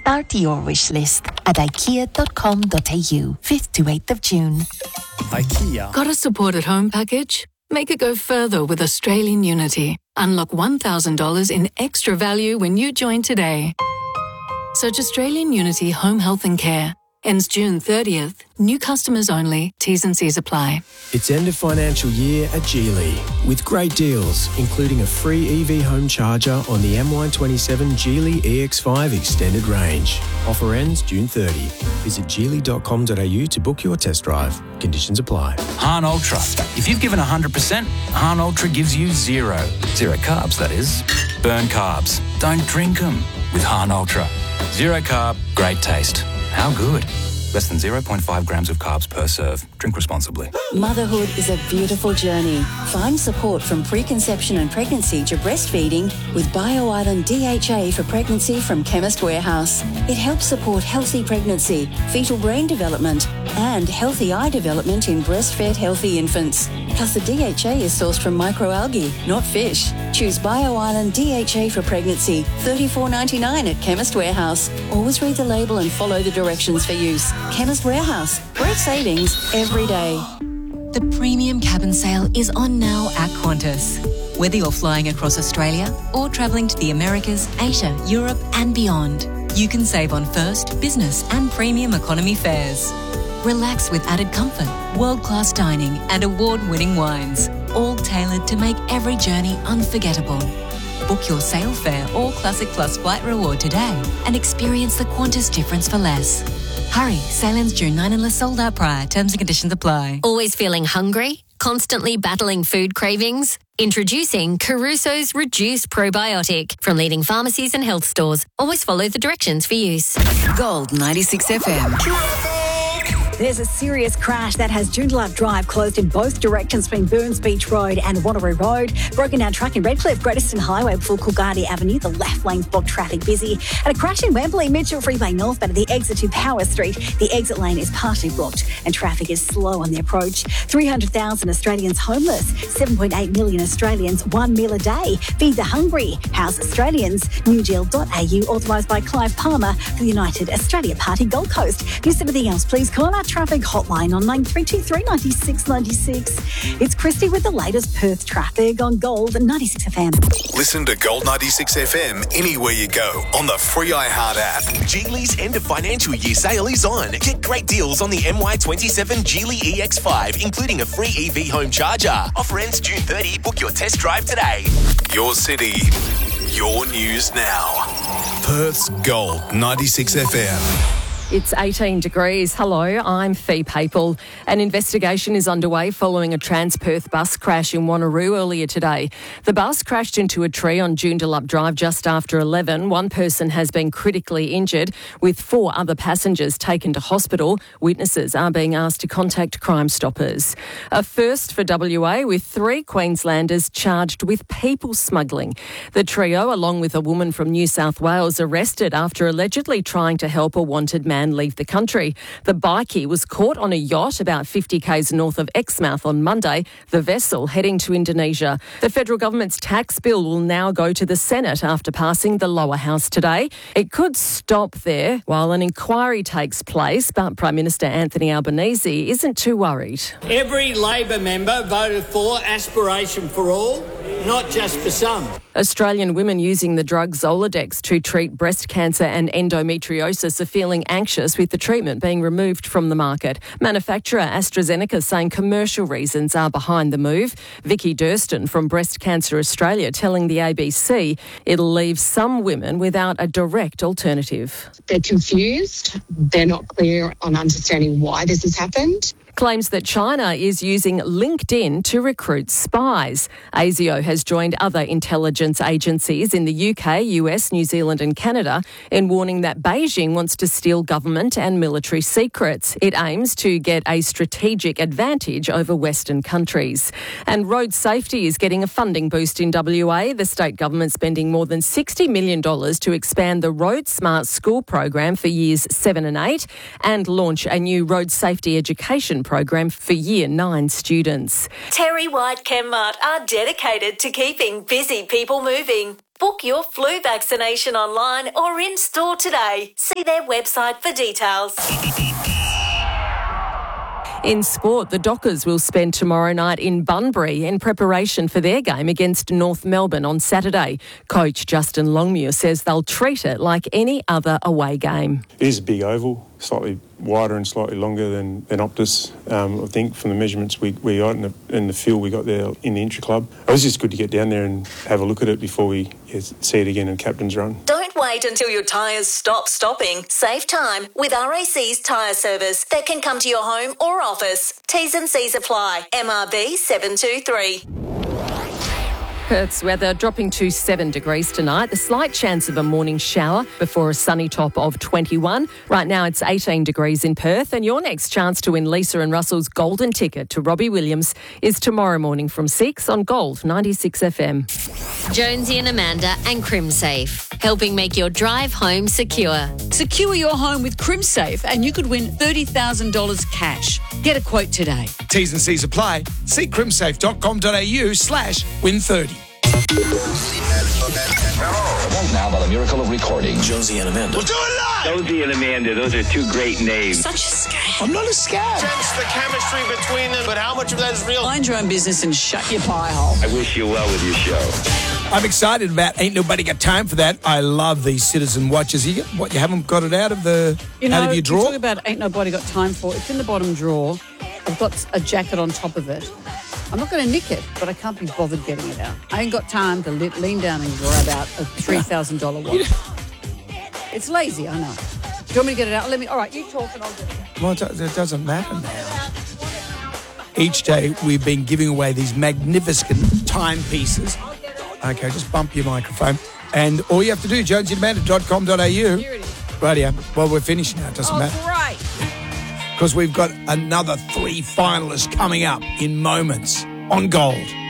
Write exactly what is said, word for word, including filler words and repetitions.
Start your wish list at ikea dot com dot a u, fifth to eighth of June. IKEA. Got a support at home package? Make it go further with Australian Unity. Unlock one thousand dollars in extra value when you join today. Search Australian Unity Home Health and Care. Ends June thirtieth. New customers only. T's and C's apply. It's end of financial year at Geely with great deals, including a free E V home charger on the M Y twenty-seven Geely E X five Extended Range. Offer ends June thirtieth. Visit geely dot com dot a u to book your test drive. Conditions apply. Hahn Ultra. If you've given one hundred percent, Hahn Ultra gives you zero. Zero carbs, that is. Burn carbs. Don't drink them with Hahn Ultra. Zero carb, great taste. How good? Less than zero point five grams of carbs per serve. Drink responsibly. Motherhood is a beautiful journey. Find support from preconception and pregnancy to breastfeeding with BioIsland D H A for pregnancy from Chemist Warehouse. It helps support healthy pregnancy, fetal brain development, and healthy eye development in breastfed healthy infants. Plus, the D H A is sourced from microalgae, not fish. Choose BioIsland D H A for pregnancy, thirty-four ninety-nine at Chemist Warehouse. Always read the label and follow the directions for use. Chemist Warehouse. Great savings every day. The premium cabin sale is on now at Qantas. Whether you're flying across Australia or travelling to the Americas, Asia, Europe and beyond, you can save on first, business and premium economy fares. Relax with added comfort, world-class dining and award-winning wines, all tailored to make every journey unforgettable. Book your sale fare or Classic Plus flight reward today and experience the Qantas difference for less. Hurry, sale ends June ninth unless sold out prior. Terms and conditions apply. Always feeling hungry? Constantly battling food cravings? Introducing Caruso's Reduced Probiotic from leading pharmacies and health stores. Always follow the directions for use. Gold ninety-six F M. There's a serious crash that has Joondalup Drive closed in both directions between Burns Beach Road and Wanneroo Road. Broken down track in Redcliffe, Great Eastern Highway before Coolgardie Avenue. The left lane's blocked traffic busy. And a crash in Wembley, Mitchell Freeway northbound at the exit to Power Street. The exit lane is partially blocked and traffic is slow on the approach. three hundred thousand Australians homeless. seven point eight million Australians, one meal a day. Feed the hungry. House Australians. newgill dot a u, authorised by Clive Palmer for the United Australia Party Gold Coast. If there's anything else, please call our traffic hotline on nine three two three, nine six nine six. It's Christy with the latest Perth traffic on Gold ninety-six F M. Listen to Gold ninety-six F M anywhere you go on the free iHeart app. Geely's end of financial year sale is on. Get great deals on the M Y twenty-seven Geely E X five, including a free E V home charger. Offer ends June thirtieth. Book your test drive today. Your city, your news now. Perth's Gold ninety-six F M. It's eighteen degrees. Hello, I'm Fee Papel. An investigation is underway following a Trans-Perth bus crash in Wanneroo earlier today. The bus crashed into a tree on Joondalup Drive just after eleven. One person has been critically injured, with four other passengers taken to hospital. Witnesses are being asked to contact Crime Stoppers. A first for W A, with three Queenslanders charged with people smuggling. The trio, along with a woman from New South Wales, arrested after allegedly trying to help a wanted man leave the country. The bikie was caught on a yacht about fifty kays north of Exmouth on Monday, the vessel heading to Indonesia. The federal government's tax bill will now go to the Senate after passing the lower house today. It could stop there while an inquiry takes place, but Prime Minister Anthony Albanese isn't too worried. Every Labor member voted for aspiration for all, not just for some. Australian women using the drug Zoladex to treat breast cancer and endometriosis are feeling anxious with the treatment being removed from the market. Manufacturer AstraZeneca saying commercial reasons are behind the move. Vicky Durston from Breast Cancer Australia telling the A B C it'll leave some women without a direct alternative. They're confused. They're not clear on understanding why this has happened. Claims that China is using LinkedIn to recruit spies. ASIO has joined other intelligence agencies in the U K, U S, New Zealand and Canada in warning that Beijing wants to steal government and military secrets. It aims to get a strategic advantage over Western countries. And road safety is getting a funding boost in W A. The state government spending more than sixty million dollars to expand the Road Smart School program for years seven and eight and launch a new road safety education program for Year nine students. Terry White Chemmart are dedicated to keeping busy people moving. Book your flu vaccination online or in-store today. See their website for details. In sport, the Dockers will spend tomorrow night in Bunbury in preparation for their game against North Melbourne on Saturday. Coach Justin Longmuir says they'll treat it like any other away game. It is a big oval, slightly wider and slightly longer than, than Optus. Um, I think from the measurements we, we got in the, in the field we got there in the intra-club. It was just good to get down there and have a look at it before we yeah, see it again in captain's run. Don't wait until your tyres stop stopping. Save time with R A C's tyre service that can come to your home or office. T's and C's apply. M R B seven two three. Perth's weather dropping to seven degrees tonight. The slight chance of a morning shower before a sunny top of twenty-one. Right now it's eighteen degrees in Perth, and your next chance to win Lisa and Russell's golden ticket to Robbie Williams is tomorrow morning from six on Gold ninety-six F M. Jonesy and Amanda and CrimSafe, helping make your drive home secure. Secure your home with CrimSafe and you could win thirty thousand dollars cash. Get a quote today. T's and C's apply. See crimsafe.com.au slash win thirty. Now, by the miracle of recording, Jonesy and Amanda. We'll do it live! Jonesy and Amanda, those are two great names. Such a scam. I'm not a scam. Sense the chemistry between them, but how much of that is real? Mind your own business and shut your pie hole. I wish you well with your show. I'm excited about Ain't Nobody Got Time for That. I love these Citizen Watches. You, what, you haven't got it out of the you know, out of your drawer? You talk about Ain't Nobody Got Time For. It's in the bottom drawer. I've got a jacket on top of it. I'm not going to nick it, but I can't be bothered getting it out. I ain't got time to le- lean down and grab out a three thousand dollars watch. It's lazy, I know. Do you want me to get it out? Let me. All right, you talk and I'll get it out. Well, it doesn't matter now. Each day we've been giving away these magnificent timepieces. Okay, just bump your microphone. And all you have to do, jonesy amanda dot com dot a u. Here it is. Rightio. Well, we're finished now. It doesn't oh, matter. Right. Because we've got another three finalists coming up in moments on Gold.